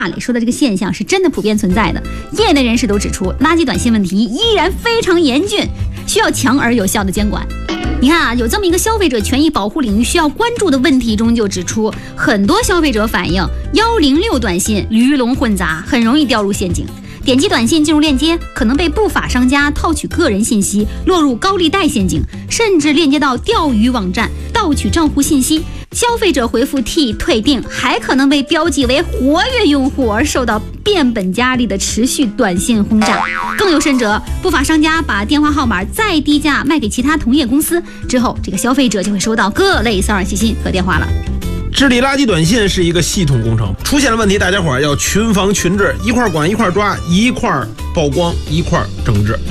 里说的这个现象是真的普遍存在的。业内人士都指出，垃圾短信问题依然非常严峻，需要强而有效的监管。你看啊，有这么一个消费者权益保护领域需要关注的问题中就指出，很多消费者反映106短信鱼龙混杂，很容易掉入陷阱。点击短信进入链接，可能被不法商家套取个人信息，落入高利贷陷阱，甚至链接到钓鱼网站，盗取账户信息。消费者回复 T 退订，还可能被标记为活跃用户，而受到变本加厉的持续短信轰炸。更有甚者，不法商家把电话号码再低价卖给其他同业公司，之后这个消费者就会收到各类骚扰信息和电话了。 治理垃圾短信是一个系统工程，出现了问题，大家伙要群防群治，一块管一块抓，一块曝光一块整治。